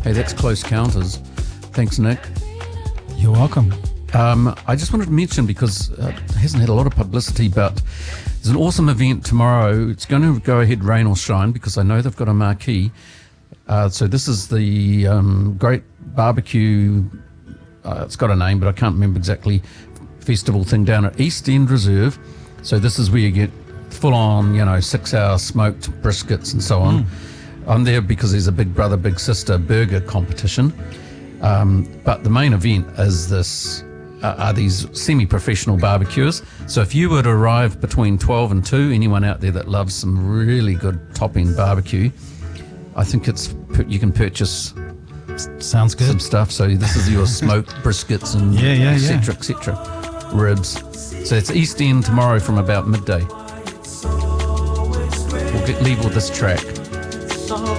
Hey, that's Close Counters. Thanks, Nick. You're welcome. I just wanted to mention, because it hasn't had a lot of publicity, but there's an awesome event tomorrow. It's going to go ahead rain or shine, because I know they've got a marquee. So this is the Great Barbecue, it's got a name, but I can't remember exactly, festival thing down at East End Reserve. So this is where you get full-on, 6-hour smoked briskets and so on. I'm there because there's a Big Brother, Big Sister burger competition. But the main event is are these semi-professional barbecuers. So if you were to arrive between 12 and 2, anyone out there that loves some really good top-end barbecue, I think you can purchase Sounds good. some stuff. So this is your smoked briskets and et cetera, ribs. So it's East End tomorrow from about midday. We'll leave with this track.